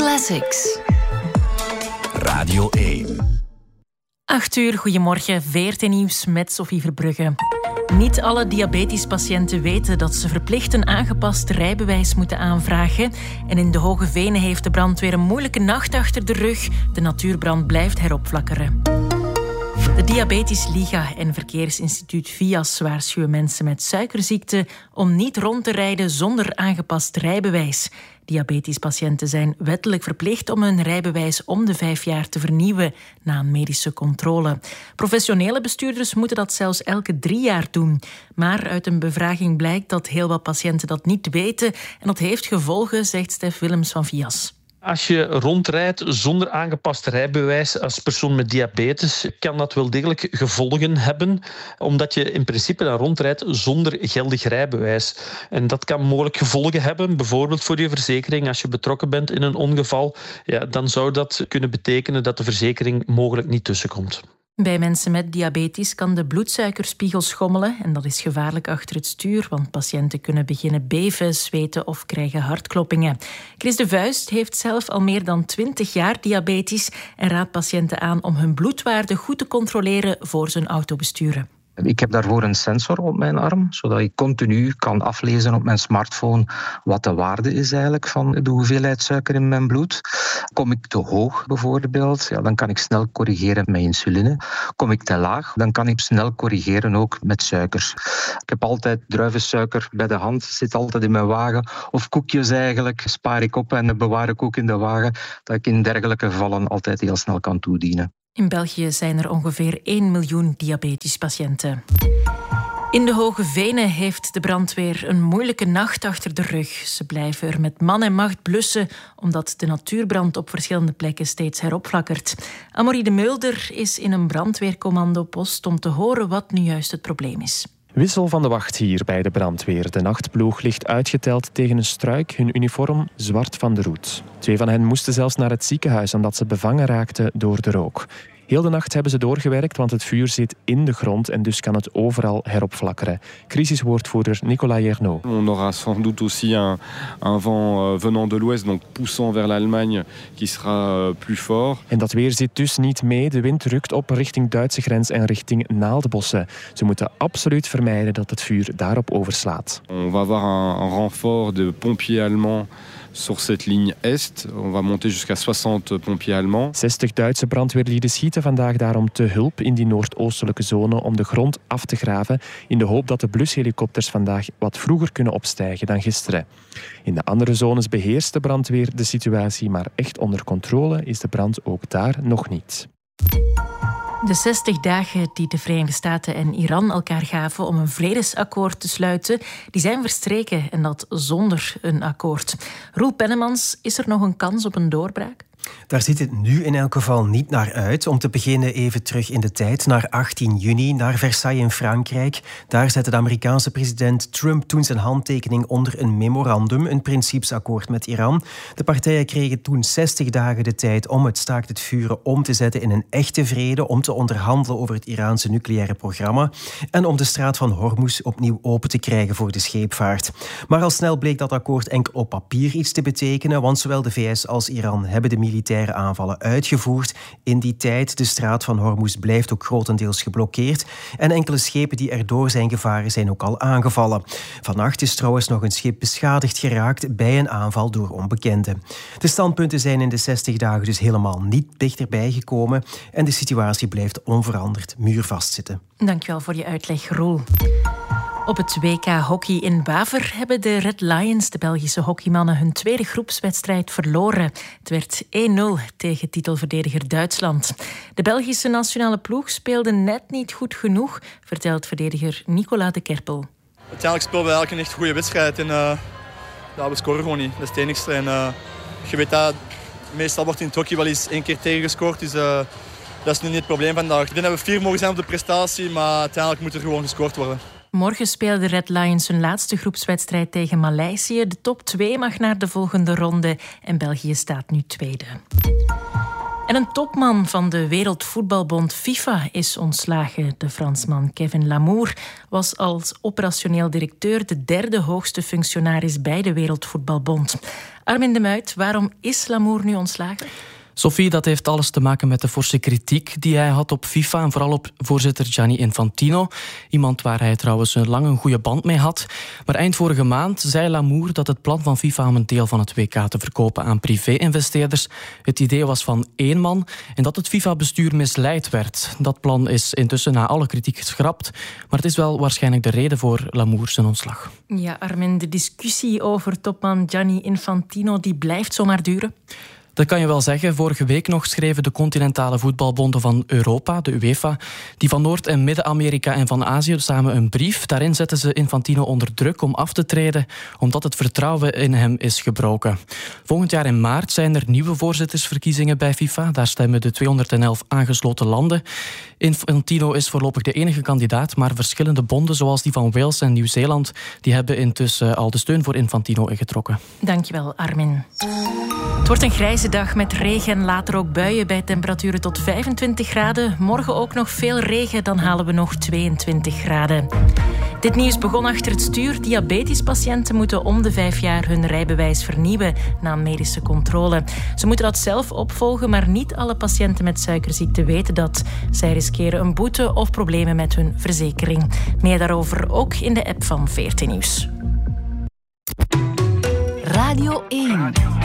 Classics. Radio 1. 8 uur, goedemorgen, VRT Nieuws met Sophie Verbrugge. Niet alle diabetespatiënten weten dat ze verplicht een aangepast rijbewijs moeten aanvragen. En in de Hoge Venen heeft de brandweer een moeilijke nacht achter de rug. De natuurbrand blijft heropflakkeren. De Diabetes Liga en Verkeersinstituut VIAS waarschuwen mensen met suikerziekte om niet rond te rijden zonder aangepast rijbewijs. Diabetespatiënten zijn wettelijk verplicht om hun rijbewijs om de 5 jaar te vernieuwen na een medische controle. Professionele bestuurders moeten dat zelfs elke 3 jaar doen. Maar uit een bevraging blijkt dat heel wat patiënten dat niet weten en dat heeft gevolgen, zegt Stef Willems van VIAS. Als je rondrijdt zonder aangepast rijbewijs als persoon met diabetes, kan dat wel degelijk gevolgen hebben, omdat je in principe dan rondrijdt zonder geldig rijbewijs. En dat kan mogelijk gevolgen hebben, bijvoorbeeld voor je verzekering. Als je betrokken bent in een ongeval, dan zou dat kunnen betekenen dat de verzekering mogelijk niet tussenkomt. Bij mensen met diabetes kan de bloedsuikerspiegel schommelen en dat is gevaarlijk achter het stuur, want patiënten kunnen beginnen beven, zweten of krijgen hartkloppingen. Chris de Vuist heeft zelf al meer dan 20 jaar diabetes en raadt patiënten aan om hun bloedwaarde goed te controleren voor ze een auto besturen. Ik heb daarvoor een sensor op mijn arm, zodat ik continu kan aflezen op mijn smartphone wat de waarde is eigenlijk van de hoeveelheid suiker in mijn bloed. Kom ik te hoog bijvoorbeeld, dan kan ik snel corrigeren met insuline. Kom ik te laag, dan kan ik snel corrigeren ook met suikers. Ik heb altijd druivensuiker bij de hand, zit altijd in mijn wagen. Of koekjes eigenlijk, spaar ik op en bewaar ik ook in de wagen, dat ik in dergelijke gevallen altijd heel snel kan toedienen. In België zijn er ongeveer 1 miljoen diabetespatiënten. In de Hoge Venen heeft de brandweer een moeilijke nacht achter de rug. Ze blijven er met man en macht blussen, omdat de natuurbrand op verschillende plekken steeds heropflakkert. Amorie de Mulder is in een brandweercommandopost om te horen wat nu juist het probleem is. Wissel van de wacht hier bij de brandweer. De nachtploeg ligt uitgeteld tegen een struik, hun uniform zwart van de roet. 2 van hen moesten zelfs naar het ziekenhuis omdat ze bevangen raakten door de rook. Heel de nacht hebben ze doorgewerkt, want het vuur zit in de grond en dus kan het overal heropflakkeren. Crisiswoordvoerder Nicolas Yernaud. On aura sans doute aussi un vent venant de l'ouest, donc poussant vers l'Allemagne, qui sera plus fort. En dat weer zit dus niet mee. De wind rukt op richting Duitse grens en richting Naaldbossen. Ze moeten absoluut vermijden dat het vuur daarop overslaat. On va avoir un renfort de pompiers allemands sur cette ligne est. On va monter jusqu'à 60 pompiers allemands. 60 Duitse brandweerlieden schieten vandaag daarom te hulp in die noordoostelijke zone om de grond af te graven, in de hoop dat de blushelikopters vandaag wat vroeger kunnen opstijgen dan gisteren. In de andere zones beheerst de brandweer de situatie, maar echt onder controle is de brand ook daar nog niet. De 60 dagen die de Verenigde Staten en Iran elkaar gaven om een vredesakkoord te sluiten, die zijn verstreken en dat zonder een akkoord. Roel Pennemans, is er nog een kans op een doorbraak? Daar ziet het nu in elk geval niet naar uit. Om te beginnen even terug in de tijd, naar 18 juni, naar Versailles in Frankrijk. Daar zette de Amerikaanse president Trump toen zijn handtekening onder een memorandum, een principesakkoord met Iran. De partijen kregen toen 60 dagen de tijd om het staakt het vuren om te zetten in een echte vrede, om te onderhandelen over het Iraanse nucleaire programma en om de straat van Hormuz opnieuw open te krijgen voor de scheepvaart. Maar al snel bleek dat akkoord enkel op papier iets te betekenen, want zowel de VS als Iran hebben de militaire aanvallen uitgevoerd. In die tijd, de straat van Hormuz blijft ook grotendeels geblokkeerd en enkele schepen die erdoor zijn gevaren zijn ook al aangevallen. Vannacht is trouwens nog een schip beschadigd geraakt bij een aanval door onbekenden. De standpunten zijn in de 60 dagen dus helemaal niet dichterbij gekomen en de situatie blijft onveranderd muurvast zitten. Dankjewel voor je uitleg, Roel. Op het WK Hockey in Waver hebben de Red Lions, de Belgische hockeymannen, hun tweede groepswedstrijd verloren. Het werd 1-0 tegen titelverdediger Duitsland. De Belgische nationale ploeg speelde net niet goed genoeg, vertelt verdediger Nicolas de Kerpel. Uiteindelijk spelen we eigenlijk een echt goede wedstrijd en we scoren gewoon niet. Dat is het enigste. En, je weet dat meestal wordt in het hockey wel eens 1 keer tegengescoord, dus dat is nu niet het probleem vandaag. Ik denk dat we 4 mogen zijn op de prestatie, maar uiteindelijk moet er gewoon gescoord worden. Morgen spelen de Red Lions hun laatste groepswedstrijd tegen Maleisië. De top 2 mag naar de volgende ronde en België staat nu tweede. En een topman van de Wereldvoetbalbond FIFA is ontslagen. De Fransman Kevin Lamour was als operationeel directeur de derde hoogste functionaris bij de Wereldvoetbalbond. Armin de Muit, waarom is Lamour nu ontslagen? Sophie, dat heeft alles te maken met de forse kritiek die hij had op FIFA en vooral op voorzitter Gianni Infantino. Iemand waar hij trouwens lang een goede band mee had. Maar eind vorige maand zei Lamour dat het plan van FIFA om een deel van het WK te verkopen aan privé-investeerders het idee was van één man en dat het FIFA-bestuur misleid werd. Dat plan is intussen na alle kritiek geschrapt, maar het is wel waarschijnlijk de reden voor Lamour zijn ontslag. Ja, Armin, de discussie over topman Gianni Infantino die blijft zomaar duren. Dat kan je wel zeggen. Vorige week nog schreven de continentale voetbalbonden van Europa, de UEFA, die van Noord- en Midden-Amerika en van Azië samen een brief. Daarin zetten ze Infantino onder druk om af te treden, omdat het vertrouwen in hem is gebroken. Volgend jaar in maart zijn er nieuwe voorzittersverkiezingen bij FIFA. Daar stemmen de 211 aangesloten landen. Infantino is voorlopig de enige kandidaat, maar verschillende bonden, zoals die van Wales en Nieuw-Zeeland, die hebben intussen al de steun voor Infantino ingetrokken. Dankjewel, Armin. Het wordt een grijze dag met regen en later ook buien bij temperaturen tot 25 graden. Morgen ook nog veel regen, dan halen we nog 22 graden. Dit nieuws begon achter het stuur. Diabetespatiënten moeten om de 5 jaar hun rijbewijs vernieuwen na een medische controle. Ze moeten dat zelf opvolgen, maar niet alle patiënten met suikerziekte weten dat. Zij riskeren een boete of problemen met hun verzekering. Meer daarover ook in de app van VRT Nieuws. Radio 1.